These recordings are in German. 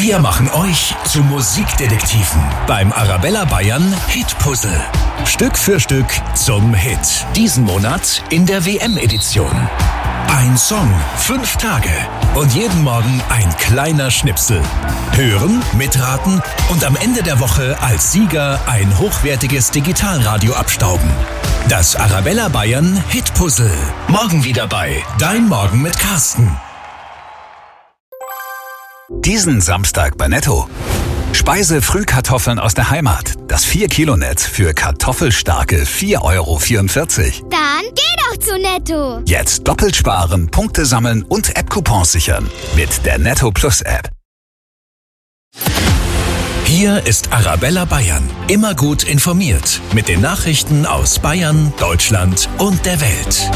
Wir machen euch zu Musikdetektiven beim Arabella Bayern Hitpuzzle. Stück für Stück zum Hit. Diesen Monat in der WM-Edition. Ein Song, 5 Tage und jeden Morgen ein kleiner Schnipsel. Hören, mitraten und am Ende der Woche als Sieger ein hochwertiges Digitalradio abstauben. Das Arabella Bayern Hitpuzzle. Morgen wieder bei Dein Morgen mit Carsten. Diesen Samstag bei Netto. Speise-Frühkartoffeln aus der Heimat. Das 4-Kilo-Netz für kartoffelstarke 4,44 €. Dann geh doch zu Netto. Jetzt doppelt sparen, Punkte sammeln und App-Coupons sichern. Mit der Netto Plus App. Hier ist Arabella Bayern. Immer gut informiert. Mit den Nachrichten aus Bayern, Deutschland und der Welt.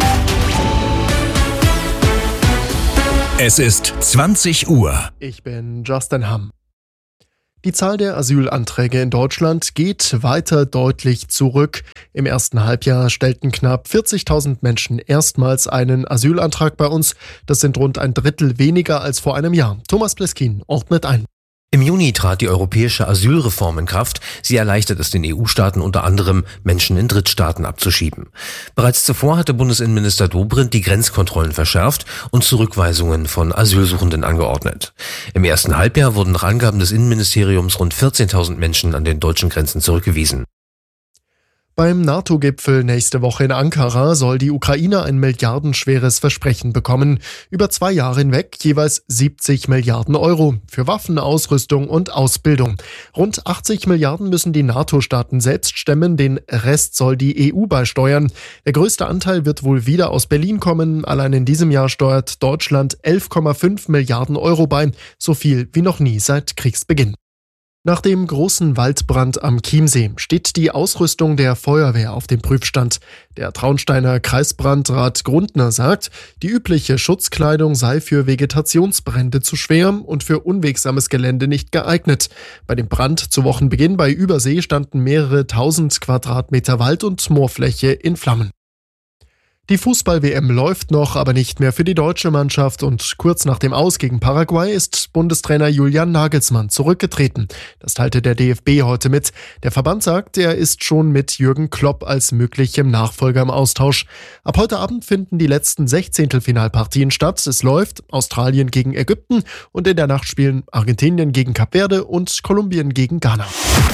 Es ist 20 Uhr. Ich bin Justin Hamm. Die Zahl der Asylanträge in Deutschland geht weiter deutlich zurück. Im ersten Halbjahr stellten knapp 40.000 Menschen erstmals einen Asylantrag bei uns. Das sind rund ein Drittel weniger als vor einem Jahr. Thomas Pleskin ordnet ein. Im Juni trat die europäische Asylreform in Kraft. Sie erleichtert es den EU-Staaten unter anderem, Menschen in Drittstaaten abzuschieben. Bereits zuvor hatte Bundesinnenminister Dobrindt die Grenzkontrollen verschärft und Zurückweisungen von Asylsuchenden angeordnet. Im ersten Halbjahr wurden nach Angaben des Innenministeriums rund 14.000 Menschen an den deutschen Grenzen zurückgewiesen. Beim NATO-Gipfel nächste Woche in Ankara soll die Ukraine ein milliardenschweres Versprechen bekommen. Über 2 Jahre hinweg jeweils 70 Milliarden Euro für Waffen, Ausrüstung und Ausbildung. Rund 80 Milliarden müssen die NATO-Staaten selbst stemmen, den Rest soll die EU beisteuern. Der größte Anteil wird wohl wieder aus Berlin kommen. Allein in diesem Jahr steuert Deutschland 11,5 Milliarden Euro bei, so viel wie noch nie seit Kriegsbeginn. Nach dem großen Waldbrand am Chiemsee steht die Ausrüstung der Feuerwehr auf dem Prüfstand. Der Traunsteiner Kreisbrandrat Grundner sagt, die übliche Schutzkleidung sei für Vegetationsbrände zu schwer und für unwegsames Gelände nicht geeignet. Bei dem Brand zu Wochenbeginn bei Übersee standen mehrere tausend Quadratmeter Wald- und Moorfläche in Flammen. Die Fußball-WM läuft noch, aber nicht mehr für die deutsche Mannschaft und kurz nach dem Aus gegen Paraguay ist Bundestrainer Julian Nagelsmann zurückgetreten. Das teilte der DFB heute mit. Der Verband sagt, er ist schon mit Jürgen Klopp als möglichem Nachfolger im Austausch. Ab heute Abend finden die letzten 16-Finalpartien statt. Es läuft Australien gegen Ägypten und in der Nacht spielen Argentinien gegen Kap Verde und Kolumbien gegen Ghana.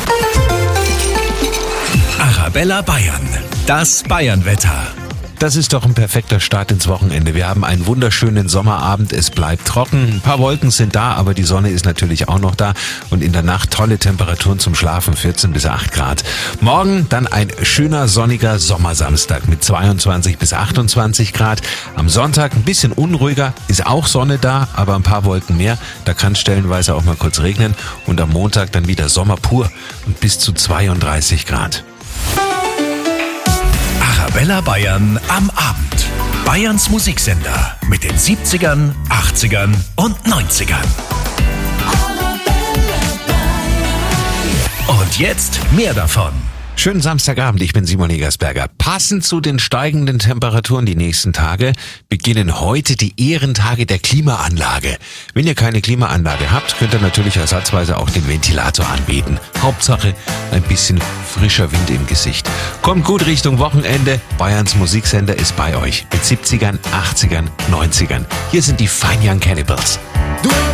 Arabella Bayern. Das Bayernwetter. Das ist doch ein perfekter Start ins Wochenende. Wir haben einen wunderschönen Sommerabend, es bleibt trocken, ein paar Wolken sind da, aber die Sonne ist natürlich auch noch da und in der Nacht tolle Temperaturen zum Schlafen, 14 bis 8 Grad. Morgen dann ein schöner sonniger Sommersamstag mit 22 bis 28 Grad. Am Sonntag ein bisschen unruhiger, ist auch Sonne da, aber ein paar Wolken mehr. Da kann es stellenweise auch mal kurz regnen und am Montag dann wieder Sommer pur und bis zu 32 Grad. Arabella Bayern am Abend. Bayerns Musiksender mit den 70ern, 80ern und 90ern. Und jetzt mehr davon. Schönen Samstagabend, ich bin Simon Egersberger. Passend zu den steigenden Temperaturen die nächsten Tage beginnen heute die Ehrentage der Klimaanlage. Wenn ihr keine Klimaanlage habt, könnt ihr natürlich ersatzweise auch den Ventilator anbieten. Hauptsache ein bisschen frischer Wind im Gesicht. Kommt gut Richtung Wochenende. Bayerns Musiksender ist bei euch mit 70ern, 80ern, 90ern. Hier sind die Fine Young Cannibals.